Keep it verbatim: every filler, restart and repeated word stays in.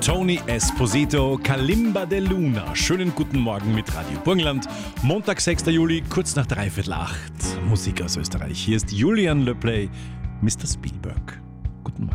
Tony Esposito, Kalimba de Luna. Schönen guten Morgen mit Radio Burgenland. Montag, sechster Juli, kurz nach dreiviertel acht. Musik aus Österreich. Hier ist Julian Le Play, Mister Spielberg.